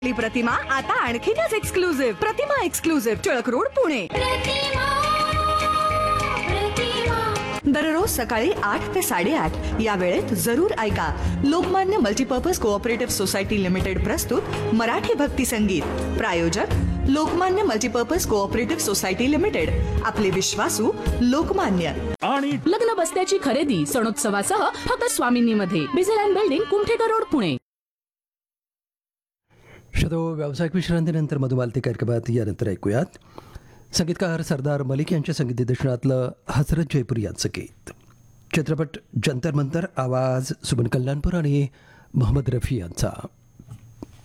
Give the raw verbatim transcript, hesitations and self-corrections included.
आपली प्रतिमा आता आणखीनच एक्सक्लुझिव्ह. प्रतिमा एक्सक्लुझिव्ह, टिळक रोड, पुणे. दररोज सकाळी आठ ते साडेआठ या वेळेत जरूर ऐका Lokmanya multipurpose cooperative society limited प्रस्तुत मराठी भक्ती संगीत. प्रायोजक Lokmanya multipurpose cooperative society limited. आपले विश्वासू लोकमान्य. आणि लग्न बस्त्याची खरेदी सणोत्सवासह फक्त स्वामिनीमध्ये. बिझेल बिल्डिंग, कुमठेकर रोड, पुणे. शतो व्यावसायिक विश्रांतीनंतर मधुमालती कार्यक्रमात यानंतर ऐकूयात संगीतकार सरदार मलिक यांच्या संगीत दिग्दर्शनातलं हजरत जयपूर यांचं गीत. चित्रपट जंतर मंतर. आवाज सुमन कल्याणपूर आणि मोहम्मद रफी यांचा.